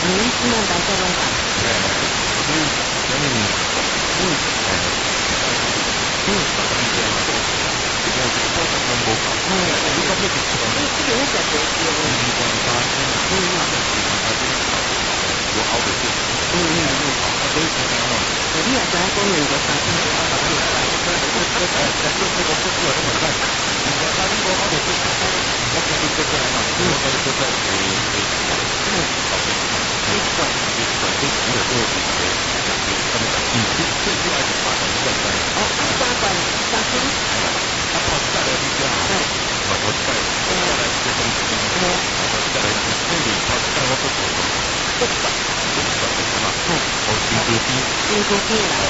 今大家拢讲， 所以前面你也知影讲两个三千多啊，新竹边啦。